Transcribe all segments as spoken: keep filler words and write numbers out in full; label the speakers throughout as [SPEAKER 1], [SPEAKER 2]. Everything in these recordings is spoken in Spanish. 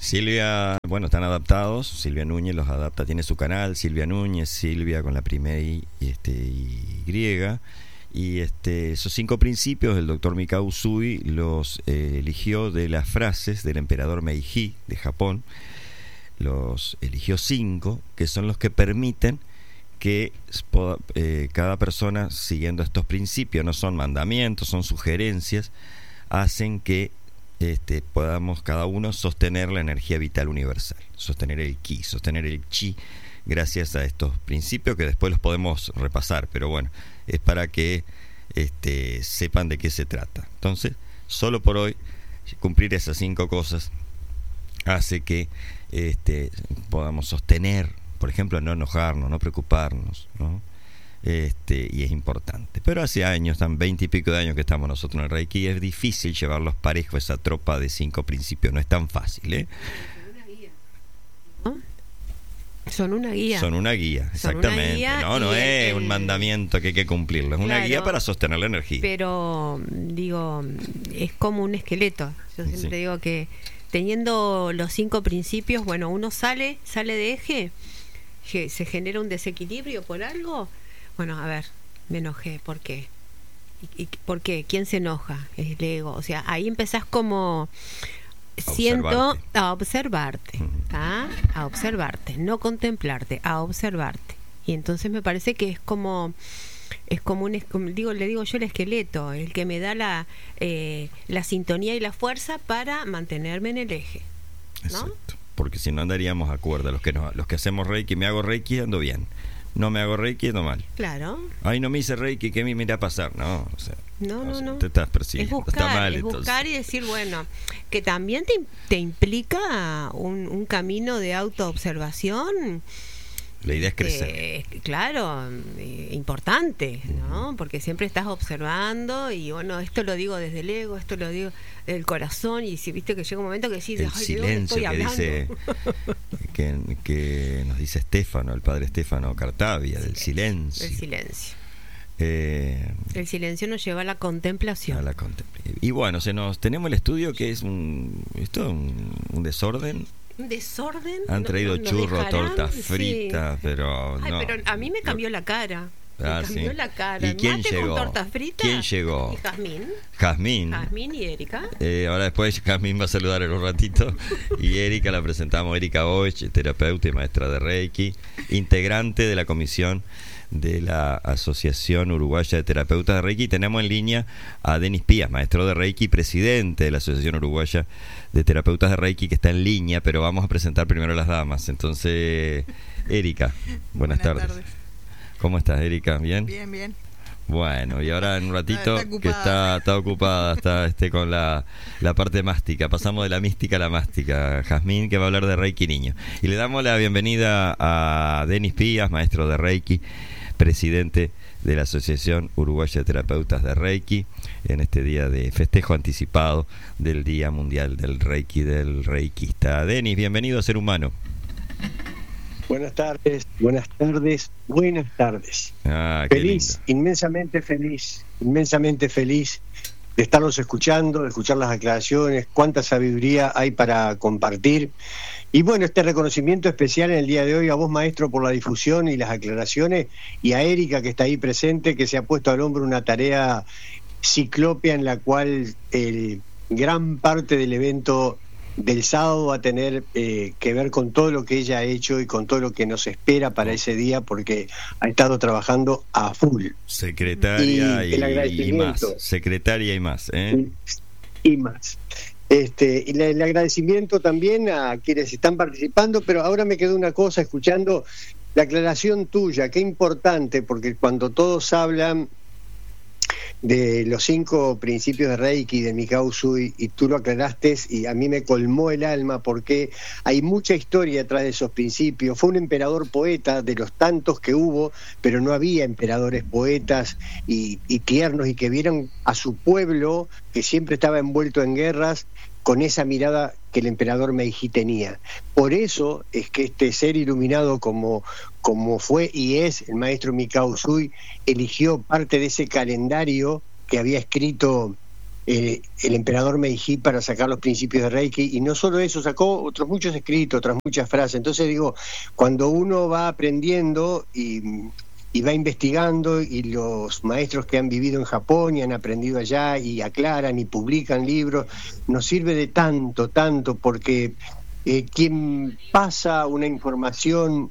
[SPEAKER 1] Silvia, bueno, están adaptados. Silvia Núñez los adapta, tiene su canal, Silvia Núñez, Silvia con la primera I y, este, y griega. Y este, esos cinco principios el doctor Mikao Usui los eh, eligió de las frases del emperador Meiji de Japón. Los eligió cinco, que son los que permiten que eh, cada persona, siguiendo estos principios, no son mandamientos, son sugerencias, hacen que este, podamos cada uno sostener la energía vital universal, sostener el ki, sostener el chi, gracias a estos principios que después los podemos repasar, pero bueno, es para que este, sepan de qué se trata. Entonces, solo por hoy, cumplir esas cinco cosas hace que este, podamos sostener, por ejemplo, no enojarnos, no preocuparnos, ¿no? Este, y es importante. Pero hace años, están veinte y pico de años que estamos nosotros en el Reiki, y es difícil llevarlos parejos, esa tropa de cinco principios, no es tan fácil, ¿eh?
[SPEAKER 2] Son una guía.
[SPEAKER 1] Son una guía, exactamente. Una guía, no, no es el, un mandamiento que hay que cumplirlo, es claro, una guía para sostener la energía.
[SPEAKER 2] Pero, digo, es como un esqueleto. Yo siempre sí. digo que teniendo los cinco principios, bueno, uno sale, sale de eje, se genera un desequilibrio por algo. Bueno, a ver, me enojé, ¿por qué? ¿Y, y por qué? ¿Quién se enoja? Es el ego. O sea, ahí empezás como... Siento
[SPEAKER 1] observarte.
[SPEAKER 2] a observarte, ¿ah? a observarte, no contemplarte, a observarte. Y entonces me parece que es como es como un como digo le digo yo el esqueleto, el que me da la eh, la sintonía y la fuerza para mantenerme en el eje, ¿no?
[SPEAKER 1] Exacto. Porque si no andaríamos a cuerda. Los que no, los que hacemos Reiki, me hago Reiki, ando bien. No me hago Reiki, ando mal.
[SPEAKER 2] Claro.
[SPEAKER 1] Ay, no me hice Reiki, ¿qué me irá a pasar? No, o sea,
[SPEAKER 2] no, no,
[SPEAKER 1] o sea,
[SPEAKER 2] no.
[SPEAKER 1] Te estás persiguiendo.
[SPEAKER 2] Es buscar,
[SPEAKER 1] está mal,
[SPEAKER 2] es
[SPEAKER 1] entonces.
[SPEAKER 2] buscar y decir, bueno, que también te, te implica un, un camino de autoobservación.
[SPEAKER 1] La idea es crecer.
[SPEAKER 2] Eh, claro, eh, importante, ¿no? Uh-huh. Porque siempre estás observando y bueno, esto lo digo desde el ego, esto lo digo del corazón, y si viste que llega un momento que decís,
[SPEAKER 1] el
[SPEAKER 2] ay,
[SPEAKER 1] silencio que
[SPEAKER 2] hablando?
[SPEAKER 1] dice que, que nos dice Estefano, el padre Estefano Cartavia, del silencio.
[SPEAKER 2] El silencio.
[SPEAKER 1] Eh,
[SPEAKER 2] el silencio nos lleva a la contemplación.
[SPEAKER 1] A la contemplación. Y bueno, se nos tenemos el estudio que es un esto un, un desorden.
[SPEAKER 2] ¿Un desorden?
[SPEAKER 1] Han traído
[SPEAKER 2] no, no,
[SPEAKER 1] churros, tortas fritas,
[SPEAKER 2] sí.
[SPEAKER 1] pero
[SPEAKER 2] Ay,
[SPEAKER 1] no.
[SPEAKER 2] pero a mí me cambió no. la cara.
[SPEAKER 1] Ah,
[SPEAKER 2] me cambió
[SPEAKER 1] sí.
[SPEAKER 2] la cara.
[SPEAKER 1] ¿Y quién
[SPEAKER 2] Mate
[SPEAKER 1] llegó?
[SPEAKER 2] Con tortas fritas.
[SPEAKER 1] ¿Quién llegó?
[SPEAKER 2] Y Jazmín.
[SPEAKER 1] Jazmín.
[SPEAKER 2] Jazmín y Erika.
[SPEAKER 1] Eh, ahora después Jazmín va a saludar en un ratito. Y Erika la presentamos, Erika Bosch, terapeuta y maestra de Reiki, integrante de la comisión de la Asociación Uruguaya de Terapeutas de Reiki. Tenemos en línea a Denis Pías, maestro de Reiki, presidente de la Asociación Uruguaya de Terapeutas de Reiki, que está en línea, pero vamos a presentar primero a las damas. Entonces, Erika, buenas, buenas tardes. tardes. ¿Cómo estás, Erika? ¿Bien?
[SPEAKER 3] Bien, bien.
[SPEAKER 1] Bueno, y ahora en un ratito
[SPEAKER 3] está
[SPEAKER 1] que está, está ocupada, está este, con la, la parte mástica. Pasamos de la mística a la mástica. Jazmín, que va a hablar de Reiki niño. Y le damos la bienvenida a Denis Pías, maestro de Reiki, presidente de la Asociación Uruguaya de Terapeutas de Reiki, en este día de festejo anticipado del Día Mundial del Reiki, del Reikista. Denis, bienvenido a Ser Humano.
[SPEAKER 4] Buenas tardes, buenas tardes, buenas tardes.
[SPEAKER 1] Ah,
[SPEAKER 4] feliz, inmensamente feliz, inmensamente feliz de estarlos escuchando, de escuchar las aclaraciones, cuánta sabiduría hay para compartir. Y bueno, este reconocimiento especial en el día de hoy a vos, maestro, por la difusión y las aclaraciones, y a Erika, que está ahí presente, que se ha puesto al hombro una tarea ciclópea en la cual el gran parte del evento del sábado va a tener eh, que ver con todo lo que ella ha hecho y con todo lo que nos espera para ese día, porque ha estado trabajando a full.
[SPEAKER 1] Secretaria y, y, y más. Secretaria y más. ¿eh?
[SPEAKER 4] Y, y más. Este, y el agradecimiento también a quienes están participando, pero ahora me quedó una cosa escuchando la aclaración tuya, qué importante, porque cuando todos hablan de los cinco principios de Reiki, de Mikao Usui, y tú lo aclaraste y a mí me colmó el alma porque hay mucha historia detrás de esos principios. Fue un emperador poeta de los tantos que hubo, pero no había emperadores poetas y, y tiernos y que vieran a su pueblo, que siempre estaba envuelto en guerras, con esa mirada que el emperador Meiji tenía. Por eso es que este ser iluminado como, como fue y es el maestro Mikao Usui eligió parte de ese calendario que había escrito eh, el emperador Meiji para sacar los principios de Reiki, y no solo eso, sacó otros muchos escritos, otras muchas frases. Entonces digo, cuando uno va aprendiendo y, y va investigando, y los maestros que han vivido en Japón y han aprendido allá y aclaran y publican libros, nos sirve de tanto, tanto, porque eh, quien pasa una información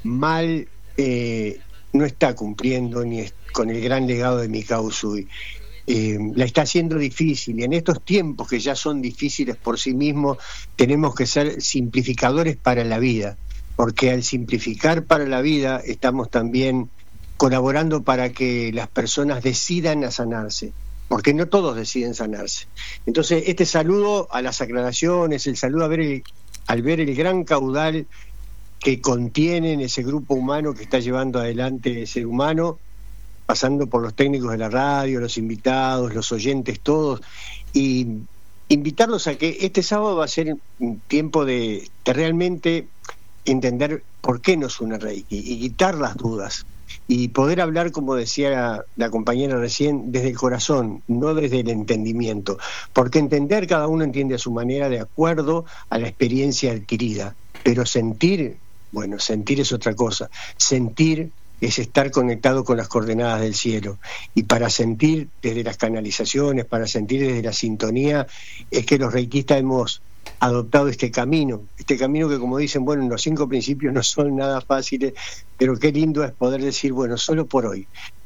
[SPEAKER 4] mal eh, no está cumpliendo ni es, con el gran legado de Mikao Usui. Eh, la está haciendo difícil, y en estos tiempos que ya son difíciles por sí mismos, tenemos que ser simplificadores para la vida, porque al simplificar para la vida estamos también colaborando para que las personas decidan a sanarse, porque no todos deciden sanarse. Entonces, este saludo a las aclaraciones, el saludo a ver el, al ver el gran caudal que contienen ese grupo humano que está llevando adelante el ser humano, pasando por los técnicos de la radio, los invitados, los oyentes, todos, y invitarlos a que este sábado va a ser un tiempo de, de realmente entender por qué nos une Reiki y quitar las dudas y poder hablar, como decía la, la compañera recién, desde el corazón, no desde el entendimiento, porque entender, cada uno entiende a su manera de acuerdo a la experiencia adquirida, pero sentir, bueno, sentir es otra cosa. Sentir es estar conectado con las coordenadas del cielo, y para sentir desde las canalizaciones, para sentir desde la sintonía, es que los reikistas hemos adoptado este camino, este camino que, como dicen, bueno, los cinco principios no son nada fáciles, pero qué lindo es poder decir, bueno, solo por hoy.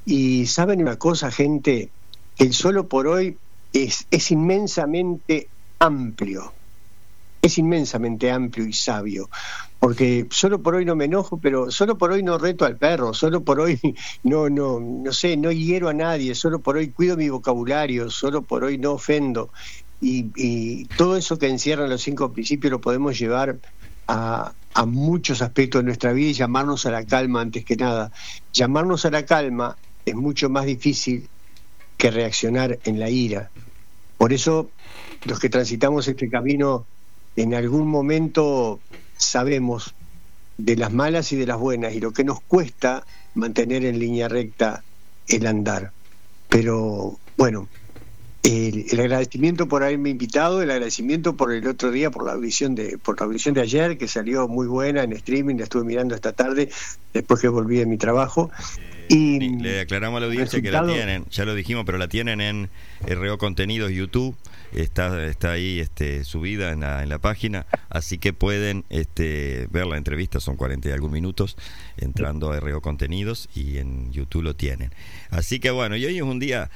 [SPEAKER 4] Y saben una cosa, gente, el solo por hoy es, es inmensamente amplio, es inmensamente amplio y sabio, porque solo por hoy no me enojo, pero solo por hoy no reto al perro, solo por hoy no, no, no sé, no hiero a nadie, solo por hoy cuido mi vocabulario, solo por hoy no ofendo, y, y todo eso que encierran los cinco principios lo podemos llevar a, a muchos aspectos de nuestra vida y llamarnos a la calma antes que nada. Llamarnos a la calma es mucho más difícil que reaccionar en la ira. Por eso los que transitamos este camino, en algún momento sabemos de las malas y de las buenas, y lo que nos cuesta mantener en línea recta el andar. Pero bueno, el, el agradecimiento por haberme invitado, el agradecimiento por el otro día, por la audición de, por la audición de ayer, que salió muy buena en streaming, la estuve mirando esta tarde, después que volví de mi trabajo. Y
[SPEAKER 1] le aclaramos a la audiencia resultado... que la tienen, ya lo dijimos, pero la tienen en R O Contenidos YouTube, está está ahí este subida en la, en la página, así que pueden este ver la entrevista, son cuarenta y algún minutos, entrando a R O Contenidos, y en YouTube lo tienen. Así que bueno, y hoy es un día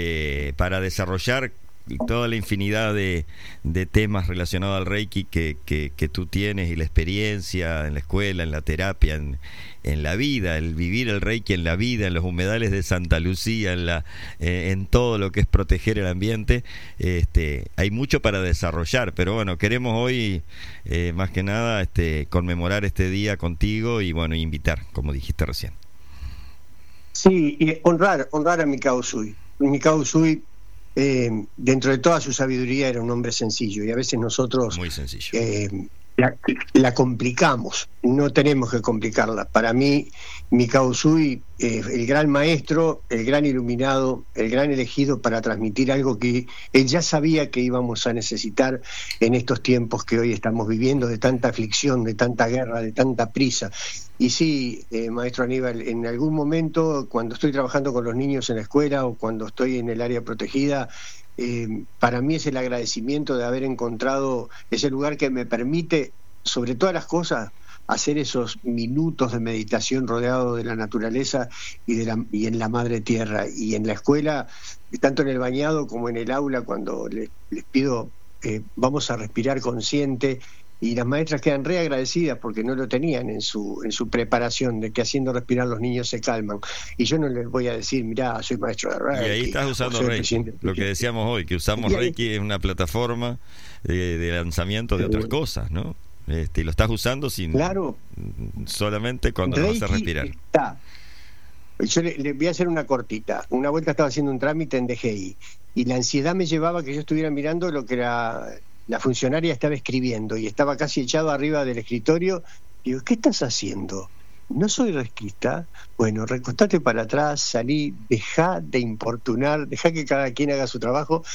[SPEAKER 1] de para desarrollar toda la infinidad de, de temas relacionados al Reiki que, que, que tú tienes, y la experiencia en la escuela, en la terapia, en, en la vida, el vivir el Reiki en la vida, en los humedales de Santa Lucía, en, la, eh, en todo lo que es proteger el ambiente. Este, hay mucho para desarrollar, pero bueno, queremos hoy eh, más que nada este, conmemorar este día contigo y bueno, invitar, como dijiste recién.
[SPEAKER 4] Sí, y honrar, honrar a Mikao Usui. Mikao Usui, Eh, dentro de toda su sabiduría, era un hombre sencillo, y a veces nosotros
[SPEAKER 1] muy sencillo
[SPEAKER 4] eh, la, la complicamos. No tenemos que complicarla. Para mí, Mikao Usui, eh, el gran maestro, el gran iluminado, el gran elegido para transmitir algo que él ya sabía que íbamos a necesitar en estos tiempos que hoy estamos viviendo, de tanta aflicción, de tanta guerra, de tanta prisa. Y sí, eh, maestro Aníbal, en algún momento, cuando estoy trabajando con los niños en la escuela o cuando estoy en el área protegida, eh, para mí es el agradecimiento de haber encontrado ese lugar que me permite, sobre todas las cosas, hacer esos minutos de meditación rodeado de la naturaleza y, de la, y en la madre tierra. Y en la escuela, tanto en el bañado como en el aula, cuando les, les pido, eh, vamos a respirar consciente, y las maestras quedan re agradecidas porque no lo tenían en su en su preparación, de que haciendo respirar los niños se calman. Y yo no les voy a decir, mirá, soy maestro de Reiki.
[SPEAKER 1] Y ahí estás usando Reiki, lo que decíamos hoy, que usamos ahí, Reiki es una plataforma de, de lanzamiento de otras cosas, ¿no? Este, y lo estás usando sin
[SPEAKER 4] claro,
[SPEAKER 1] solamente cuando Reiki vas a respirar.
[SPEAKER 4] Está. Yo le, le voy a hacer una cortita. Una vuelta estaba haciendo un trámite en D G I, y la ansiedad me llevaba a que yo estuviera mirando lo que era... La funcionaria estaba escribiendo y estaba casi echado arriba del escritorio. Digo, ¿qué estás haciendo? ¿No soy requista? Bueno, recostate para atrás, salí, dejá de importunar, dejá que cada quien haga su trabajo.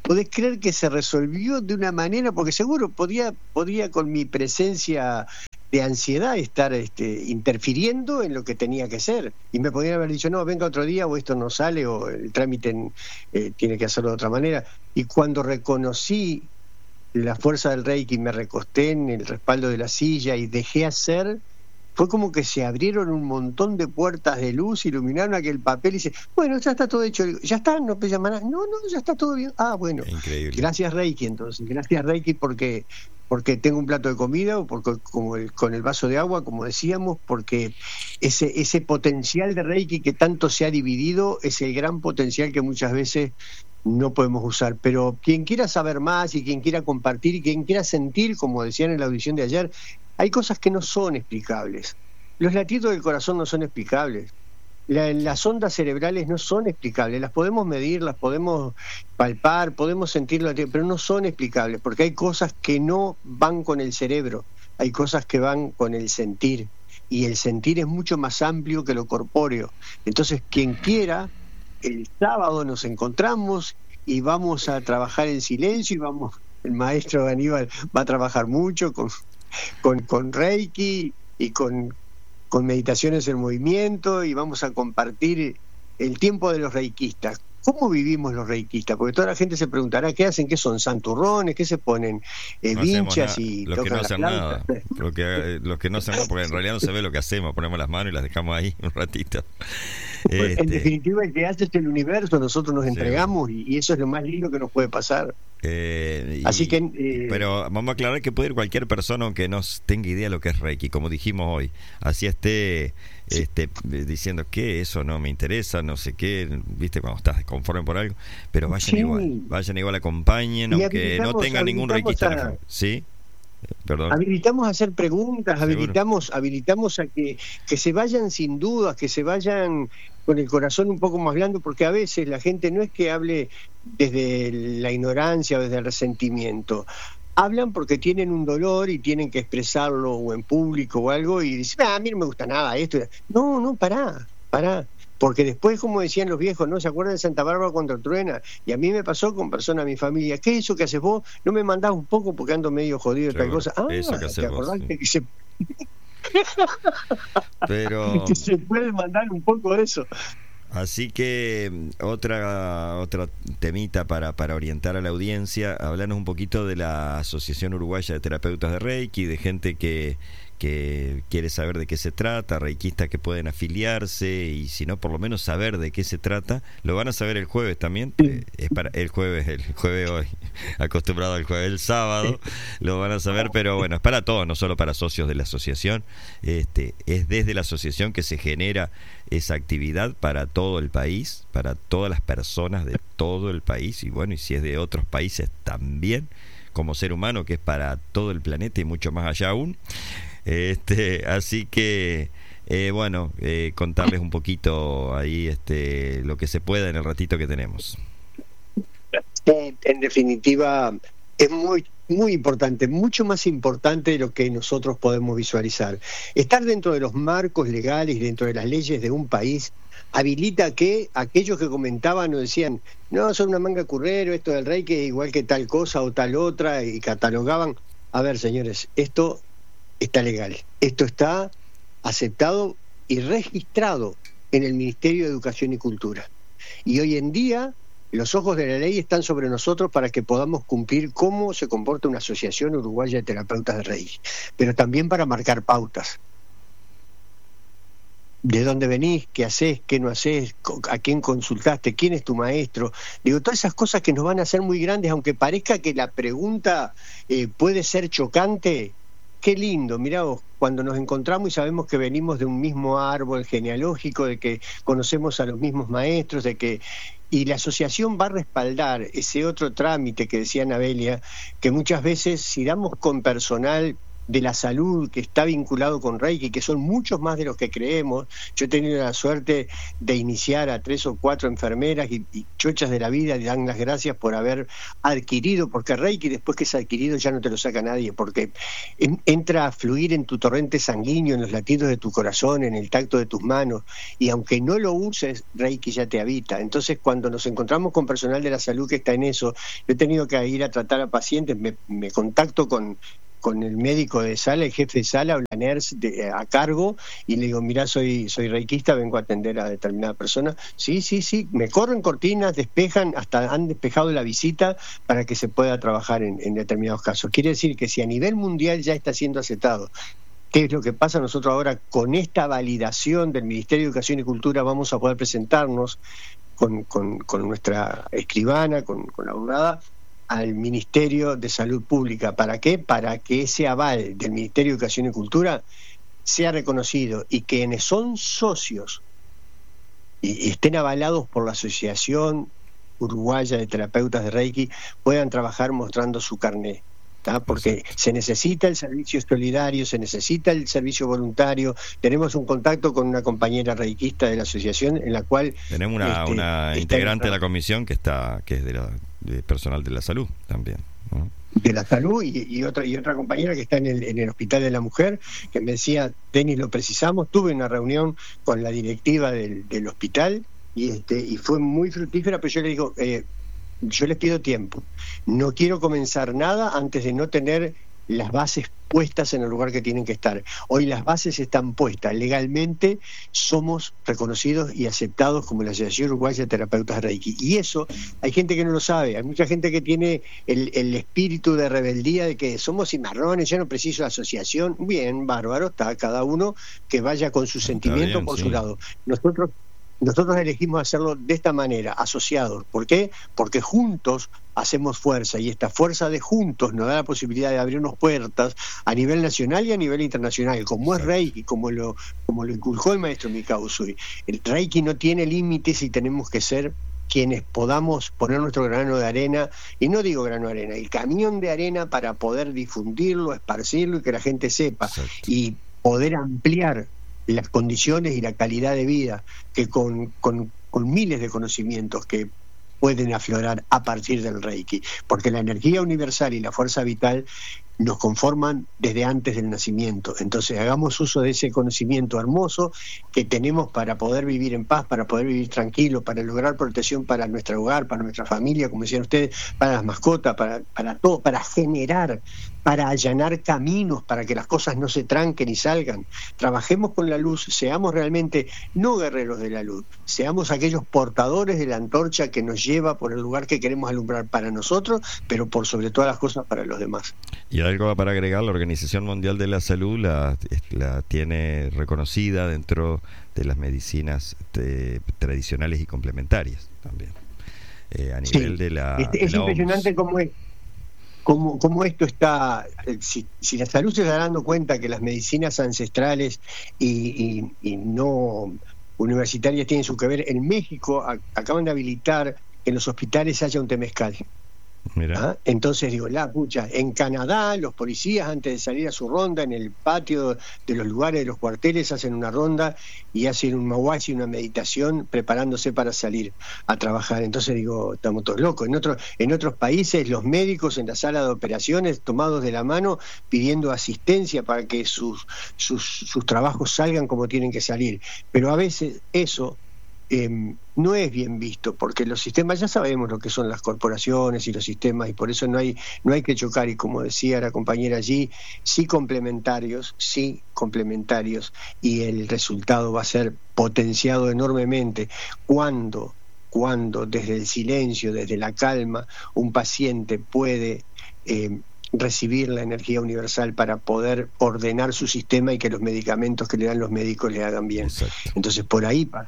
[SPEAKER 4] ¿podés creer que se resolvió de una manera? Porque seguro podía, podía con mi presencia de ansiedad estar este, interfiriendo en lo que tenía que ser. Y me podían haber dicho, no, venga otro día, o esto no sale, o el trámite en, eh, tiene que hacerlo de otra manera. Y cuando reconocí la fuerza del Reiki, me recosté en el respaldo de la silla y dejé hacer, fue como que se abrieron un montón de puertas de luz, iluminaron aquel papel y dice, bueno, ya está todo hecho. Ya está, no me llaman. No, no, ya está todo bien. Ah, bueno.
[SPEAKER 1] Increíble.
[SPEAKER 4] Gracias Reiki, entonces. Gracias Reiki porque porque tengo un plato de comida, o porque como el, con el vaso de agua, como decíamos, porque ese ese potencial de Reiki que tanto se ha dividido es el gran potencial que muchas veces no podemos usar. Pero quien quiera saber más y quien quiera compartir y quien quiera sentir, como decían en la audición de ayer, hay cosas que no son explicables. Los latidos del corazón no son explicables. La, las ondas cerebrales no son explicables. Las podemos medir, las podemos palpar, podemos sentirlo, pero no son explicables, porque hay cosas que no van con el cerebro, hay cosas que van con el sentir, y el sentir es mucho más amplio que lo corpóreo. Entonces, quien quiera, el sábado nos encontramos y vamos a trabajar en silencio, y vamos, el maestro Aníbal va a trabajar mucho con, con, con Reiki y con, con meditaciones en movimiento, y vamos a compartir el tiempo de los reikistas. ¿Cómo vivimos los reikistas? Porque toda la gente se preguntará, ¿qué hacen? ¿Qué son? ¿Santurrones? ¿Qué se ponen? Eh,
[SPEAKER 1] No
[SPEAKER 4] vinchas
[SPEAKER 1] hacemos
[SPEAKER 4] y
[SPEAKER 1] nada. Los que
[SPEAKER 4] tocan
[SPEAKER 1] no
[SPEAKER 4] las
[SPEAKER 1] hacen
[SPEAKER 4] plantas.
[SPEAKER 1] nada. Lo que, los que no hacen nada, porque en realidad no se ve lo que hacemos. Ponemos las manos y las dejamos ahí un ratito.
[SPEAKER 4] Pues,
[SPEAKER 1] Este,
[SPEAKER 4] en definitiva, el que hace es el universo, nosotros nos
[SPEAKER 1] Sí.
[SPEAKER 4] entregamos, y, y eso es lo más lindo que nos puede pasar.
[SPEAKER 1] eh, y-
[SPEAKER 4] Así que, eh,
[SPEAKER 1] pero vamos a aclarar que puede ir cualquier persona aunque no tenga idea de lo que es Reiki, como dijimos hoy. Así esté este, diciendo que eso no me interesa, no sé qué, viste, cuando estás desconforme por algo, pero vayan
[SPEAKER 4] Sí.
[SPEAKER 1] igual, vayan igual, acompañen,
[SPEAKER 4] Y
[SPEAKER 1] aunque no
[SPEAKER 4] habilitamos-
[SPEAKER 1] tengan ningún
[SPEAKER 4] habilitamos
[SPEAKER 1] reikista. en la
[SPEAKER 4] a-
[SPEAKER 1] familia. ¿Sí? Perdón.
[SPEAKER 4] habilitamos a hacer preguntas,
[SPEAKER 1] Seguro.
[SPEAKER 4] habilitamos, habilitamos a que, que se vayan sin dudas, que se vayan con el corazón un poco más blando, porque a veces la gente no es que hable desde la ignorancia o desde el resentimiento. Hablan porque tienen un dolor y tienen que expresarlo o en público o algo, y dicen, ah, a mí no me gusta nada esto. No, no, pará, pará. Porque después, como decían los viejos, ¿no? ¿Se acuerdan de Santa Bárbara cuando truena? Y a mí me pasó con personas de mi familia. ¿Qué es eso que haces vos? ¿No me mandás un poco porque ando medio jodido de tal
[SPEAKER 1] Seguro.
[SPEAKER 4] cosa? Ah,
[SPEAKER 1] Eso que haces
[SPEAKER 4] ¿te
[SPEAKER 1] vos,
[SPEAKER 4] acordás
[SPEAKER 1] sí.
[SPEAKER 4] que, se,
[SPEAKER 1] Pero
[SPEAKER 4] que se puede mandar un poco de eso?
[SPEAKER 1] así que mm, otra otra temita para, para orientar a la audiencia, hablarnos un poquito de la Asociación Uruguaya de Terapeutas de Reiki, de gente que, que quiere saber de qué se trata, reikistas que pueden afiliarse, y si no, por lo menos saber de qué se trata. Lo van a saber el jueves también, eh, es para el jueves, el jueves hoy, acostumbrado al jueves, el sábado, lo van a saber, pero bueno, es para todos, no solo para socios de la asociación. Este, es desde la asociación que se genera esa actividad para todo el país, para todas las personas de todo el país, y bueno, y si es de otros países también, como ser humano, que es para todo el planeta y mucho más allá aún. Este, así que eh, bueno, eh, contarles un poquito ahí este, lo que se pueda en el ratito que tenemos.
[SPEAKER 4] Eh, en definitiva, es muy muy importante, mucho más importante de lo que nosotros podemos visualizar. Estar dentro de los marcos legales, dentro de las leyes de un país, habilita que aquellos que comentaban o decían, no, son una manga currero, esto del Reiki es igual que tal cosa o tal otra, y catalogaban. A ver, señores, esto está legal, esto está aceptado y registrado en el Ministerio de Educación y Cultura. Y hoy en día los ojos de la ley están sobre nosotros para que podamos cumplir cómo se comporta una asociación uruguaya de terapeutas de Reiki, pero también para marcar pautas. ¿De dónde venís? ¿Qué hacés? ¿Qué no hacés? ¿A quién consultaste? ¿Quién es tu maestro? Digo, todas esas cosas que nos van a hacer muy grandes, aunque parezca que la pregunta eh, puede ser chocante. Qué lindo, mirá vos, cuando nos encontramos y sabemos que venimos de un mismo árbol genealógico, de que conocemos a los mismos maestros, de que y la asociación va a respaldar ese otro trámite que decía Nabelia, que muchas veces si damos con personal de la salud que está vinculado con Reiki, que son muchos más de los que creemos. Yo he tenido la suerte de iniciar a tres o cuatro enfermeras y, y chochas de la vida le dan las gracias por haber adquirido, porque Reiki después que es adquirido ya no te lo saca nadie, porque en, entra a fluir en tu torrente sanguíneo, en los latidos de tu corazón, en el tacto de tus manos, y aunque no lo uses, Reiki ya te habita. Entonces, cuando nos encontramos con personal de la salud que está en eso, yo he tenido que ir a tratar a pacientes, me, me contacto con con el médico de sala, el jefe de sala o la nurse de, a cargo, y le digo, mirá, soy, soy reikista, vengo a atender a determinada persona. Sí, sí, sí, me corren cortinas, despejan, hasta han despejado la visita para que se pueda trabajar en, en determinados casos. Quiere decir que si a nivel mundial ya está siendo aceptado, ¿qué es lo que pasa? Nosotros ahora, con esta validación del Ministerio de Educación y Cultura, vamos a poder presentarnos con, con, con nuestra escribana, con, con la abogada, al Ministerio de Salud Pública. ¿Para qué? Para que ese aval del Ministerio de Educación y Cultura sea reconocido y quienes son socios y, y estén avalados por la Asociación Uruguaya de Terapeutas de Reiki puedan trabajar mostrando su carné. ¿tá? Porque se necesita el servicio solidario, se necesita el servicio voluntario. Tenemos un contacto con una compañera reikista de la asociación en la cual
[SPEAKER 1] tenemos una,
[SPEAKER 4] este,
[SPEAKER 1] una integrante de la comisión que está que es de la de personal de la salud también, ¿no?
[SPEAKER 4] De la salud y, y otra y otra compañera que está en el, en el Hospital de la Mujer, que me decía, Denis, lo precisamos. Tuve una reunión con la directiva del, del hospital y este y fue muy fructífera, pero yo le digo, eh, yo les pido tiempo. No quiero comenzar nada antes de no tener las bases puestas en el lugar que tienen que estar. Hoy las bases están puestas. Legalmente somos reconocidos y aceptados como la Asociación Uruguaya de Terapeutas de Reiki. Y eso hay gente que no lo sabe. Hay mucha gente que tiene el, el espíritu de rebeldía de que somos cimarrones, yo no preciso la asociación. Bien, bárbaro, está cada uno que vaya con su sentimiento bien, por sí. su lado. Nosotros Nosotros elegimos hacerlo de esta manera, asociados. ¿Por qué? Porque juntos hacemos fuerza, y esta fuerza de juntos nos da la posibilidad de abrirnos puertas a nivel nacional y a nivel internacional, como es Reiki, como lo, como lo inculcó el maestro Mikao Usui. El Reiki no tiene límites y tenemos que ser quienes podamos poner nuestro grano de arena, y no digo grano de arena, el camión de arena para poder difundirlo, esparcirlo y que la gente sepa. Exacto. Y poder ampliar las condiciones y la calidad de vida que con, con, con miles de conocimientos que pueden aflorar a partir del Reiki, porque la energía universal y la fuerza vital nos conforman desde antes del nacimiento. Entonces hagamos uso de ese conocimiento hermoso que tenemos para poder vivir en paz, para poder vivir tranquilo, para lograr protección para nuestro hogar, para nuestra familia, como decían ustedes, para las mascotas, para, para todo, para generar, para allanar caminos, para que las cosas no se tranquen y salgan. Trabajemos con la luz, seamos realmente no guerreros de la luz, seamos aquellos portadores de la antorcha que nos lleva por el lugar que queremos alumbrar para nosotros, pero por sobre todas las cosas para los demás.
[SPEAKER 1] Y algo para agregar, la Organización Mundial de la Salud la, la tiene reconocida dentro de las medicinas te, tradicionales y complementarias también, eh, a nivel sí. de la
[SPEAKER 4] Es,
[SPEAKER 1] de
[SPEAKER 4] es
[SPEAKER 1] la
[SPEAKER 4] impresionante cómo es Cómo, cómo esto está, si, si la salud se está dando cuenta que las medicinas ancestrales y, y, y no universitarias tienen su que ver. En México a, acaban de habilitar que en los hospitales haya un temezcal.
[SPEAKER 1] Mira.
[SPEAKER 4] ¿Ah? Entonces digo, la pucha, en Canadá los policías antes de salir a su ronda en el patio de los lugares de los cuarteles hacen una ronda y hacen un mahuachi, una meditación preparándose para salir a trabajar. Entonces digo, estamos todos locos. En otros, en otros países los médicos en la sala de operaciones tomados de la mano pidiendo asistencia para que sus, sus, sus trabajos salgan como tienen que salir. Pero a veces eso Eh, no es bien visto, porque los sistemas, ya sabemos lo que son las corporaciones y los sistemas, y por eso no hay no hay que chocar, y como decía la compañera allí, sí complementarios, sí complementarios, y el resultado va a ser potenciado enormemente cuando, cuando desde el silencio, desde la calma, un paciente puede eh, recibir la energía universal para poder ordenar su sistema y que los medicamentos que le dan los médicos le hagan bien. Exacto. Entonces por ahí pasa.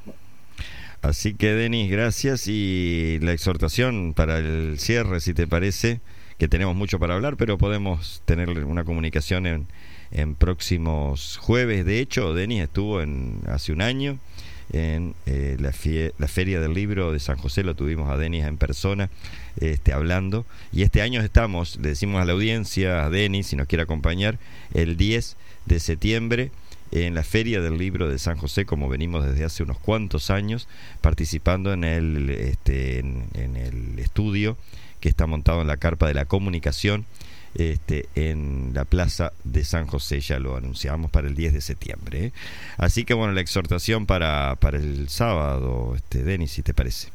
[SPEAKER 1] Así que, Denis, gracias, y la exhortación para el cierre, si te parece, que tenemos mucho para hablar, pero podemos tener una comunicación en, en próximos jueves. De hecho, Denis estuvo en hace un año en eh, la, fie- la Feria del Libro de San José. Lo tuvimos a Denis en persona este, hablando, y este año estamos, le decimos a la audiencia, a Denis, si nos quiere acompañar, el diez de septiembre en la Feria del Libro de San José, como venimos desde hace unos cuantos años, participando en el, este, en, en el estudio que está montado en la Carpa de la Comunicación, Este, en la Plaza de San José. Ya lo anunciamos para el diez de septiembre, ¿eh? Así que bueno, la exhortación para, para el sábado, este, Denis, si te parece.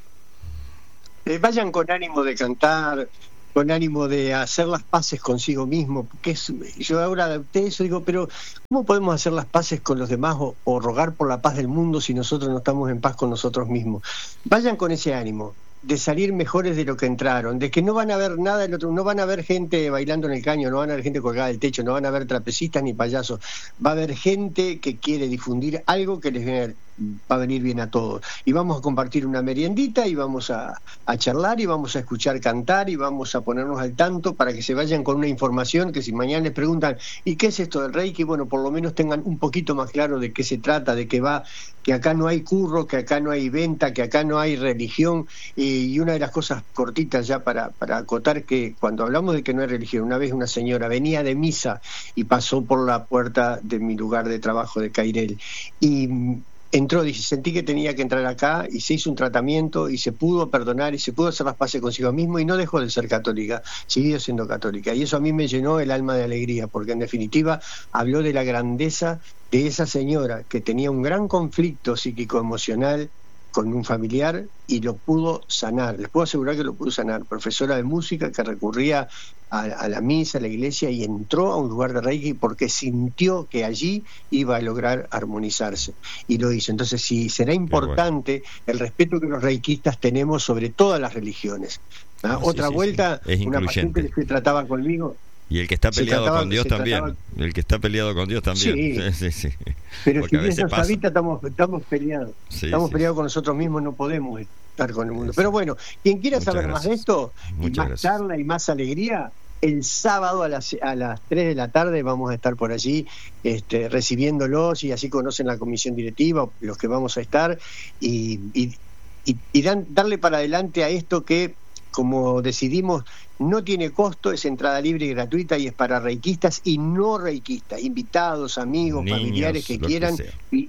[SPEAKER 4] Eh, vayan con ánimo de cantar, con ánimo de hacer las paces consigo mismo, porque es, yo ahora adapté eso, digo, pero ¿cómo podemos hacer las paces con los demás o, o rogar por la paz del mundo si nosotros no estamos en paz con nosotros mismos? Vayan con ese ánimo de salir mejores de lo que entraron, de que no van a ver nada del otro, no van a ver gente bailando en el caño, no van a ver gente colgada del techo, no van a ver trapecistas ni payasos, va a haber gente que quiere difundir algo que les viene, va a venir bien a todos, y vamos a compartir una meriendita y vamos a, a charlar y vamos a escuchar cantar y vamos a ponernos al tanto para que se vayan con una información que si mañana les preguntan ¿y qué es esto del Reiki? Bueno, por lo menos tengan un poquito más claro de qué se trata, de qué va, que acá no hay curro, que acá no hay venta, que acá no hay religión. Y una de las cosas cortitas ya para, para acotar, que cuando hablamos de que no hay religión, una vez una señora venía de misa y pasó por la puerta de mi lugar de trabajo de Cairel y entró, dice, sentí que tenía que entrar acá, y se hizo un tratamiento y se pudo perdonar y se pudo hacer las paces consigo mismo y no dejó de ser católica, siguió siendo católica, y eso a mí me llenó el alma de alegría, porque en definitiva habló de la grandeza de esa señora que tenía un gran conflicto psíquico-emocional con un familiar y lo pudo sanar. Les puedo asegurar que lo pudo sanar. Profesora de música que recurría a, a la misa, a la iglesia, y entró a un lugar de Reiki porque sintió que allí iba a lograr armonizarse, y lo hizo. Entonces sí, será importante bueno. el respeto que los reikistas tenemos sobre todas las religiones. ¿Ah?
[SPEAKER 1] Sí,
[SPEAKER 4] Otra
[SPEAKER 1] sí,
[SPEAKER 4] vuelta,
[SPEAKER 1] sí.
[SPEAKER 4] una paciente que se trataba conmigo.
[SPEAKER 1] Y el que está peleado
[SPEAKER 4] trataba,
[SPEAKER 1] con Dios también.
[SPEAKER 4] Trataba...
[SPEAKER 1] El que está peleado con Dios también.
[SPEAKER 4] Sí,
[SPEAKER 1] sí, sí, sí.
[SPEAKER 4] Pero
[SPEAKER 1] porque
[SPEAKER 4] si Dios nos habita, estamos, estamos peleados. Sí, estamos sí. peleados con nosotros mismos, no podemos estar con el mundo. Sí. Pero bueno, quien quiera
[SPEAKER 1] Muchas
[SPEAKER 4] saber
[SPEAKER 1] gracias.
[SPEAKER 4] más de esto,
[SPEAKER 1] Muchas
[SPEAKER 4] y más
[SPEAKER 1] gracias.
[SPEAKER 4] charla y más alegría, el sábado a las, a las tres de la tarde vamos a estar por allí este, recibiéndolos, y así conocen la comisión directiva, los que vamos a estar, y, y, y, y dan, darle para adelante a esto que, como decidimos, no tiene costo, es entrada libre y gratuita, y es para reikistas y no reikistas, invitados, amigos, niños, familiares que quieran, que y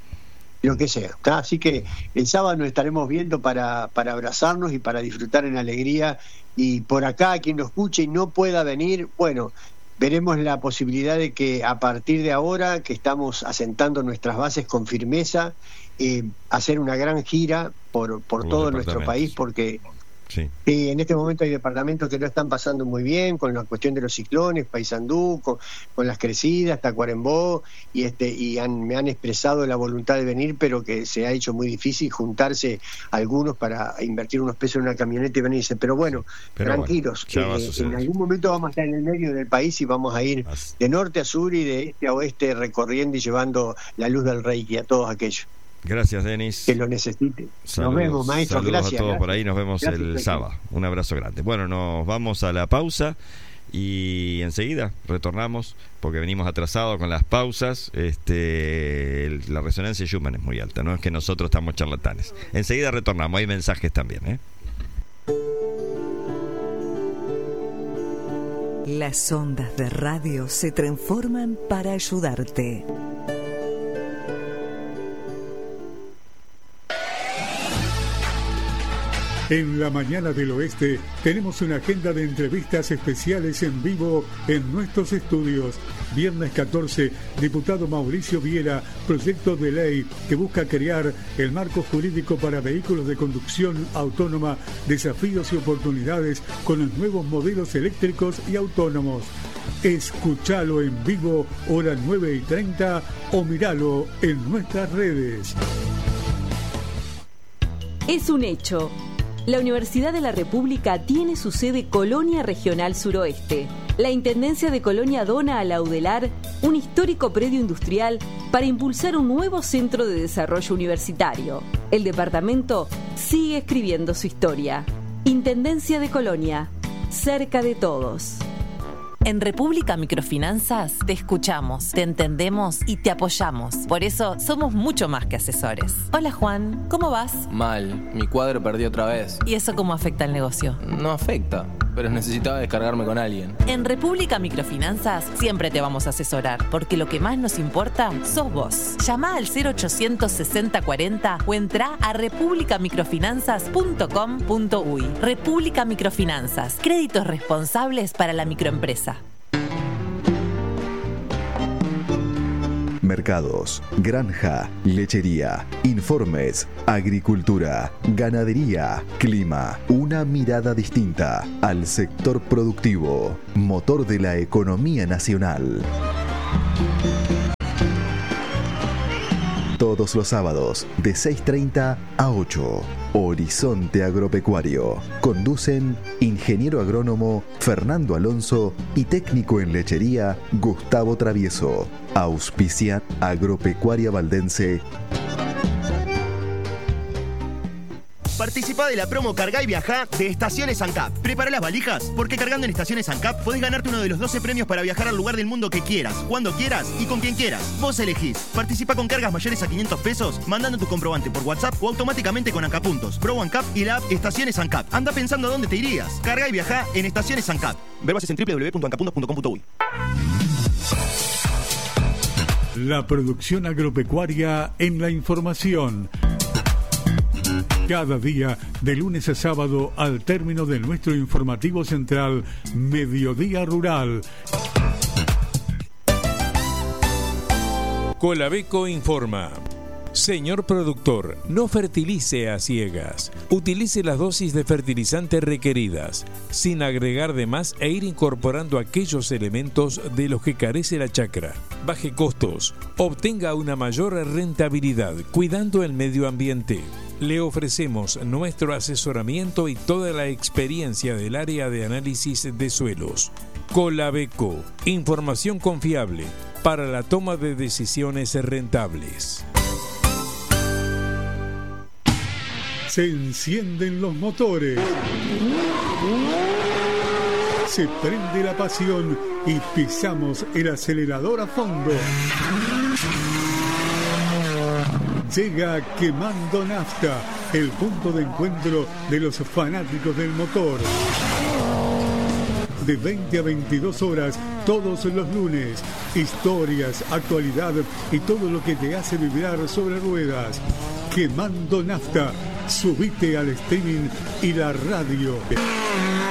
[SPEAKER 4] lo que sea. ¿Tá? Así que el sábado nos estaremos viendo para, para abrazarnos y para disfrutar en alegría. Y por acá, quien lo escuche y no pueda venir, bueno, veremos la posibilidad de que a partir de ahora, que estamos asentando nuestras bases con firmeza, eh, hacer una gran gira por, por todo nuestro país, porque sí. Sí, en este momento hay departamentos que no están pasando muy bien con la cuestión de los ciclones, Paysandú, con, con las crecidas, Tacuarembó, y este y han, me han expresado la voluntad de venir, pero que se ha hecho muy difícil juntarse algunos para invertir unos pesos en una camioneta y venirse. Pero bueno, pero tranquilos, bueno, que en algún momento vamos a estar en el medio del país y vamos a ir de norte a sur y de este a oeste recorriendo y llevando la luz del Reiki a todos aquellos.
[SPEAKER 1] Gracias, Denis.
[SPEAKER 4] Que lo necesite.
[SPEAKER 1] Saludos,
[SPEAKER 4] nos vemos, maestro.
[SPEAKER 1] Saludos
[SPEAKER 4] gracias.
[SPEAKER 1] a todos
[SPEAKER 4] gracias.
[SPEAKER 1] por ahí. Nos vemos
[SPEAKER 4] gracias,
[SPEAKER 1] el
[SPEAKER 4] gracias.
[SPEAKER 1] sábado. Un abrazo grande. Bueno, nos vamos a la pausa y enseguida retornamos, porque venimos atrasados con las pausas. Este, el, la resonancia Schumann es muy alta. No es que nosotros estamos charlatanes. Enseguida retornamos. Hay mensajes también, ¿eh?
[SPEAKER 3] Las ondas de radio se transforman para ayudarte.
[SPEAKER 5] En la mañana del oeste tenemos una agenda de entrevistas especiales en vivo en nuestros estudios. Viernes catorce, diputado Mauricio Viera, proyecto de ley que busca crear el marco jurídico para vehículos de conducción autónoma, desafíos y oportunidades con los nuevos modelos eléctricos y autónomos. Escúchalo en vivo, hora nueve y treinta, o míralo en nuestras redes.
[SPEAKER 6] Es un hecho. La Universidad de la República tiene su sede Colonia Regional Suroeste. La Intendencia de Colonia dona a la UDELAR un histórico predio industrial para impulsar un nuevo centro de desarrollo universitario. El departamento sigue escribiendo su historia. Intendencia de Colonia, cerca de todos.
[SPEAKER 7] En República Microfinanzas te escuchamos, te entendemos y te apoyamos. Por eso somos mucho más que asesores. Hola Juan, ¿cómo vas?
[SPEAKER 8] Mal, mi cuadro perdió otra vez.
[SPEAKER 7] ¿Y eso cómo afecta al negocio?
[SPEAKER 8] No afecta, pero necesitaba descargarme con alguien.
[SPEAKER 7] En República Microfinanzas siempre te vamos a asesorar, porque lo que más nos importa sos vos. Llama al cero ochocientos sesenta cuarenta o entra a república microfinanzas punto com punto uy. República Microfinanzas, créditos responsables para la microempresa.
[SPEAKER 9] Mercados, granja, lechería, informes, agricultura, ganadería, clima. Una mirada distinta al sector productivo, motor de la economía nacional. Todos los sábados de seis treinta a ocho. Horizonte Agropecuario. Conducen ingeniero agrónomo Fernando Alonso y técnico en lechería Gustavo Travieso. Auspicia Agropecuaria Valdense.
[SPEAKER 10] Participa de la promo Cargá y Viajá de Estaciones ANCAP. Prepara las valijas, porque cargando en Estaciones ANCAP podés ganarte uno de los doce premios para viajar al lugar del mundo que quieras, cuando quieras y con quien quieras. Vos elegís. Participa con cargas mayores a quinientos pesos, mandando tu comprobante por WhatsApp o automáticamente con ANCAP Puntos, Pro ANCAP y la app Estaciones ANCAP. Anda pensando a dónde te irías. Cargá y Viajá en Estaciones ANCAP. Ver bases en doble u doble u doble u punto ancapuntos punto com punto uy.
[SPEAKER 5] La producción agropecuaria en la información. Cada día, de lunes a sábado, al término de nuestro informativo central, Mediodía Rural.
[SPEAKER 11] Colabeco informa. Señor productor, no fertilice a ciegas. Utilice las dosis de fertilizante requeridas, sin agregar de más e ir incorporando aquellos elementos de los que carece la chacra. Baje costos, obtenga una mayor rentabilidad, cuidando el medio ambiente. Le ofrecemos nuestro asesoramiento y toda la experiencia del área de análisis de suelos. Colabeco, información confiable para la toma de decisiones rentables.
[SPEAKER 5] Se encienden los motores. Se prende la pasión y pisamos el acelerador a fondo. Llega Quemando Nafta, el punto de encuentro de los fanáticos del motor. De veinte a veintidós horas, todos los lunes. Historias, actualidad y todo lo que te hace vibrar sobre ruedas. Quemando Nafta. Subite al streaming y la radio.